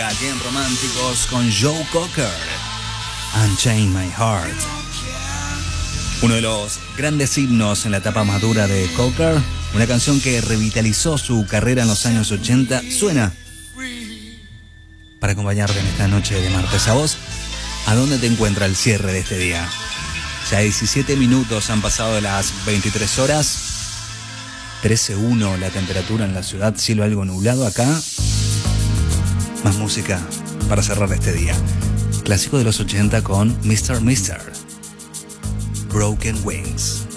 música aquí en Románticos con Joe Cocker, Unchain My Heart. Uno de los grandes himnos en la etapa madura de Cocker, una canción que revitalizó su carrera en los años 80, suena para acompañarte en esta noche de martes. A vos, ¿a dónde te encuentra el cierre de este día? Ya 17 minutos han pasado de las 23 horas, 13.1 la temperatura en la ciudad, cielo algo nublado acá. Más música para cerrar este día. Clásico de los 80 con Mr. Broken Wings.